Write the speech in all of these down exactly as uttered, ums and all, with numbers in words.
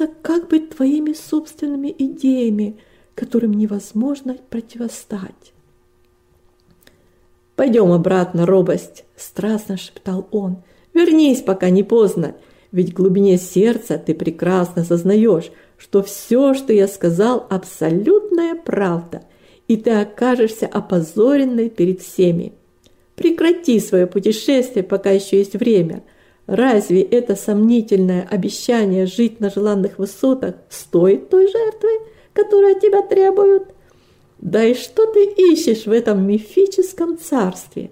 кажется как бы твоими собственными идеями, которым невозможно противостать. «Пойдем обратно, робость!» – страстно шептал он. «Вернись, пока не поздно, ведь в глубине сердца ты прекрасно сознаешь, что все, что я сказал, абсолютная правда, и ты окажешься опозоренной перед всеми. Прекрати свое путешествие, пока еще есть время. Разве это сомнительное обещание жить на желанных высотах стоит той жертвы, которую от тебя требуют? Да и что ты ищешь в этом мифическом царстве?»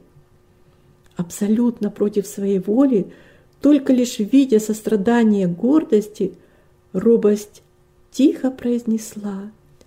Абсолютно против своей воли, только лишь видя сострадание гордости, робость тихо произнесла: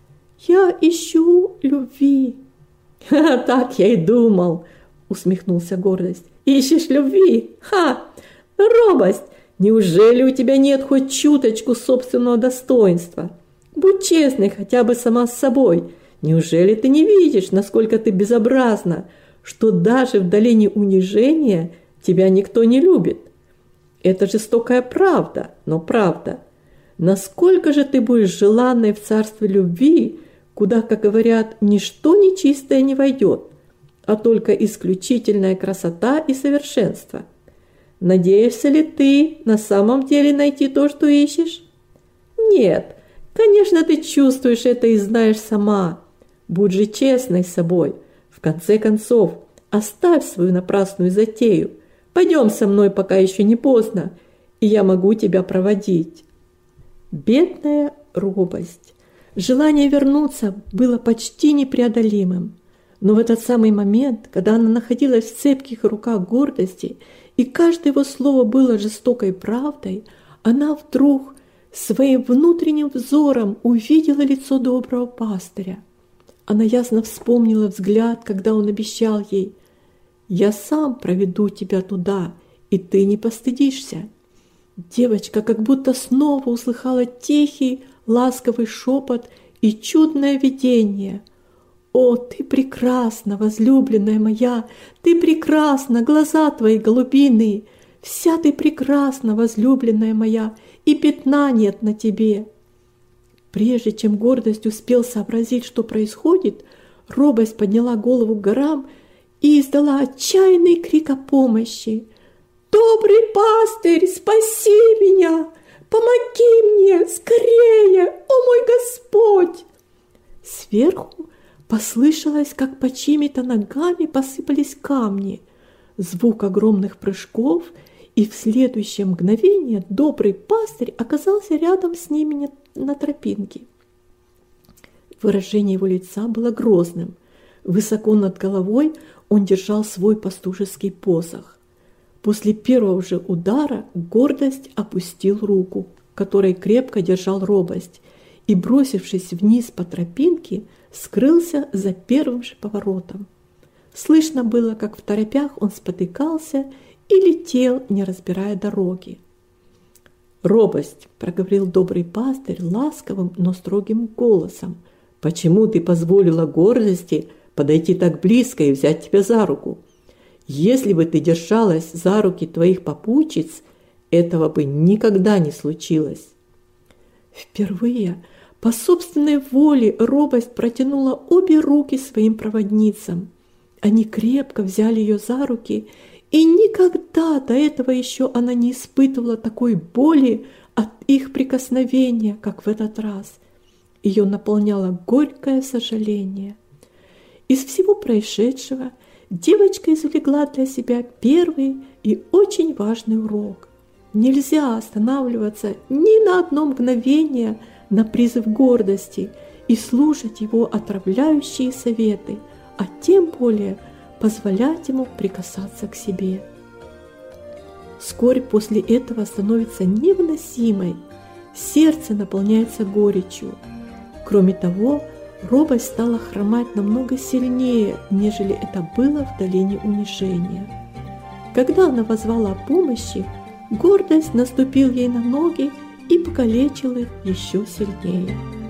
«Я ищу любви». «Ха, так я и думал», — усмехнулся гордость. «Ищешь любви? Ха! Робость! Неужели у тебя нет хоть чуточку собственного достоинства? Будь честной хотя бы сама с собой. Неужели ты не видишь, насколько ты безобразна, что даже в долине унижения тебя никто не любит? Это жестокая правда, но правда. Насколько же ты будешь желанной в царстве любви, куда, как говорят, ничто нечистое не войдет, а только исключительная красота и совершенство? Надеешься ли ты на самом деле найти то, что ищешь? Нет, конечно, ты чувствуешь это и знаешь сама. Будь же честной с собой. В конце концов, оставь свою напрасную затею. Пойдем со мной, пока еще не поздно, и я могу тебя проводить». Бедная робость. Желание вернуться было почти непреодолимым. Но в этот самый момент, когда она находилась в цепких руках гордости, и каждое его слово было жестокой правдой, она вдруг своим внутренним взором увидела лицо доброго пастыря. Она ясно вспомнила взгляд, когда он обещал ей: «Я сам проведу тебя туда, и ты не постыдишься». Девочка как будто снова услыхала тихий, ласковый шепот и чудное видение. «О, ты прекрасна, возлюбленная моя! Ты прекрасна, глаза твои голубиные! Вся ты прекрасна, возлюбленная моя, и пятна нет на тебе!» Прежде чем гордость успел сообразить, что происходит, робость подняла голову к горам и издала отчаянный крик о помощи. «Добрый пастырь, спаси меня! Помоги мне! Скорее! О мой Господь!» Сверху послышалось, как по чьими-то ногами посыпались камни. Звук огромных прыжков, и в следующее мгновение добрый пастырь оказался рядом с ними на тропинке. Выражение его лица было грозным. Высоко над головой он держал свой пастушеский посох. После первого же удара гордость опустил руку, которой крепко держал робость, и, бросившись вниз по тропинке, скрылся за первым же поворотом. Слышно было, как в торопях он спотыкался и летел, не разбирая дороги. «Робость», — проговорил добрый пастырь ласковым, но строгим голосом, — «почему ты позволила гордости подойти так близко и взять тебя за руку? Если бы ты держалась за руки твоих попутчиц, этого бы никогда не случилось». Впервые по собственной воле робость протянула обе руки своим проводницам. Они крепко взяли ее за руки, и никогда до этого еще она не испытывала такой боли от их прикосновения, как в этот раз. Ее наполняло горькое сожаление. Из всего происшедшего девочка извлекла для себя первый и очень важный урок. Нельзя останавливаться ни на одно мгновение на призыв гордости и слушать его отравляющие советы, а тем более позволять ему прикасаться к себе. Скорбь после этого становится невыносимой, сердце наполняется горечью. Кроме того, робость стала хромать намного сильнее, нежели это было в долине унижения. Когда она воззвала о помощи, гордость наступил ей на ноги и покалечил их еще сильнее.